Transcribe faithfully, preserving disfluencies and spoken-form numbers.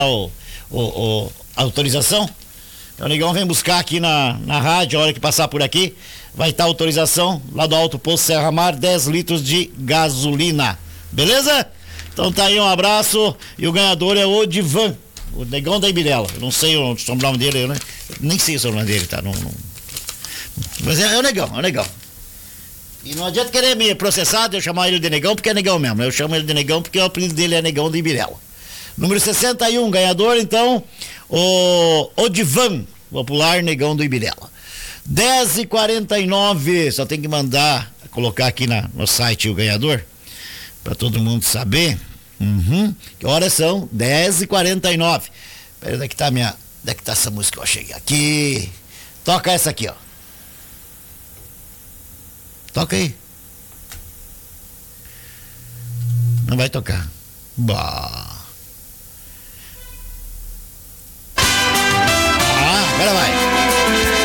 o, o, o a autorização. O Negão vem buscar aqui na, na rádio, a hora que passar por aqui, vai estar a autorização lá do Alto Posto Serra Mar, dez litros de gasolina. Beleza? Então tá aí, um abraço. E o ganhador é o Divan, o Negão da Ibirela. Eu não sei o sobrenome dele, né? Nem sei o sobrenome dele, tá? Não, não... Mas é, é o Negão, é o Negão. E não adianta querer me processar de eu chamar ele de Negão, porque é Negão mesmo. Eu chamo ele de Negão porque o apelido dele é Negão da Ibirela. Número sessenta e um, ganhador, então, o, o Divan, popular Negão do Ibirela. dez e quarenta e nove, só tem que mandar, colocar aqui na, no site o ganhador, para todo mundo saber. Uhum. Que horas são? dez e quarenta e nove. Peraí, onde é que tá minha. Onde é que tá essa música que eu cheguei aqui? Toca essa aqui, ó. Toca aí. Não vai tocar. Bah. Ah, agora vai.